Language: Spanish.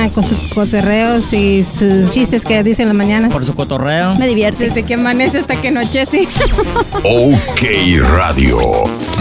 mañana con sus cotorreos y sus chistes que dicen en la mañana. Por su cotorreo. Me divierte. Desde que amanece hasta que anochece. OK Radio.